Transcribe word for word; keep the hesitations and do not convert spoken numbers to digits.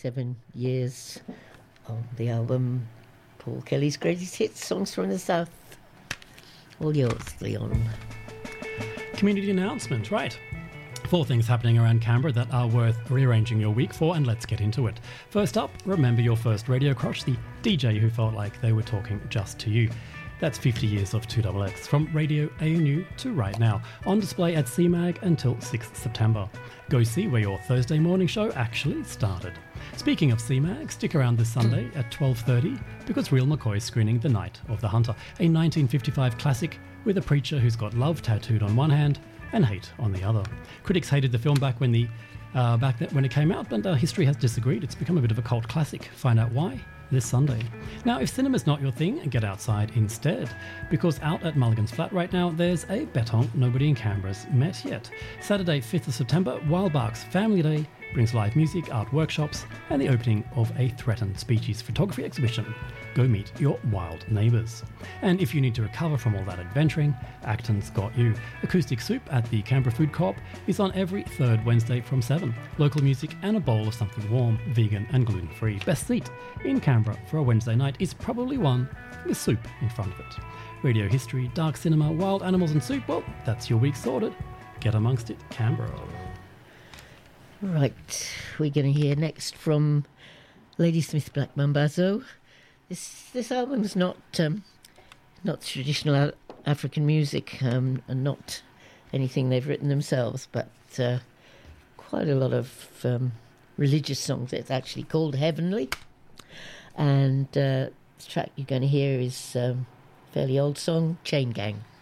twenty-seven years on the album Paul Kelly's Greatest Hits, Songs from the South. All yours, Leon. Community announcement, right. Four things happening around Canberra that are worth rearranging your week for, and let's get into it. First up, remember your first radio crush, the D J who felt like they were talking just to you. That's fifty years of two X X, from Radio A N U to right now, on display at C MAG until sixth September. Go see where your Thursday morning show actually started. Speaking of C MAG, stick around this Sunday at twelve thirty because Real McCoy is screening The Night of the Hunter, a nineteen fifty-five classic with a preacher who's got love tattooed on one hand and hate on the other. Critics hated the film back when the uh, back th- when it came out, but uh, history has disagreed. It's become a bit of a cult classic. Find out why this Sunday. Now, if cinema's not your thing, get outside instead, because out at Mulligan's Flat right now, there's a betong nobody in Canberra's met yet. Saturday, fifth of September, Wildbark's Family Day brings live music, art workshops, and the opening of a threatened species photography exhibition. Go meet your wild neighbours. And if you need to recover from all that adventuring, Acton's got you. Acoustic Soup at the Canberra Food Co-op is on every third Wednesday from seven. Local music and a bowl of something warm, vegan and gluten-free. Best seat in Canberra for a Wednesday night is probably one with soup in front of it. Radio history, dark cinema, wild animals and soup, well, that's your week sorted. Get amongst it, Canberra. Right, we're going to hear next from Ladysmith Black Mambazo. This this album's not um, not traditional a- African music um, and not anything they've written themselves, but uh, quite a lot of um, religious songs. It's actually called Heavenly, and uh, the track you're going to hear is um, a fairly old song, Chain Gang.